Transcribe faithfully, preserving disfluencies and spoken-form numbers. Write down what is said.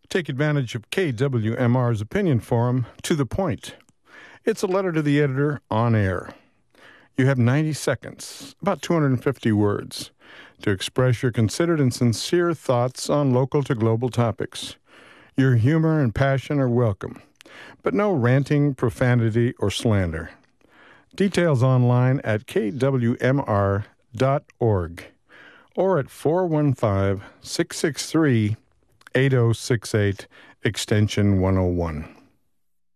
Take advantage of K W M R's opinion forum, To the Point. It's a letter to the editor on air. You have ninety seconds, about two hundred fifty words, to express your considered and sincere thoughts on local to global topics. Your humor and passion are welcome, but no ranting, profanity, or slander. Details online at k w m r dot org or at four one five, six six three, eight oh six eight, extension one oh one.